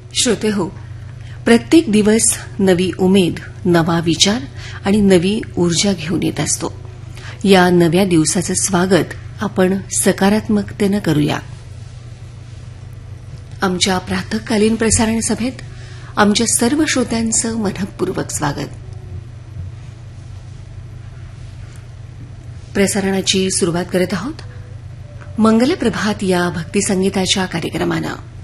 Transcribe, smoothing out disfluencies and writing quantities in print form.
श्रोते हो, प्रत्येक दिवस नवी उमेद, नवा विचार आणि नवी ऊर्जा घेऊन येत असतो. या नव्या दिवसाचं स्वागत आपण सकारात्मकतेनं करूया. आमच्या प्रातःकालीन प्रसारण सभेत आमच्या सर्व श्रोत्यांचं मनःपूर्वक स्वागत. प्रसारणाची सुरुवात करत आहोत मंगलप्रभात या भक्तिसंगीताच्या कार्यक्रमानं.